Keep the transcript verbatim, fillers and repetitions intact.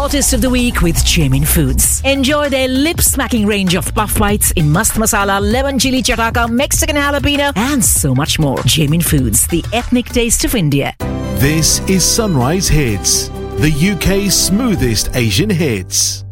Hottest of the week with Jamin Foods. Enjoy their lip-smacking range of puff bites in mast masala, lemon chili chataka, Mexican jalapeno, and so much more. Jamin Foods, the ethnic taste of India. This is Sunrise Hits, the U K's smoothest Asian hits.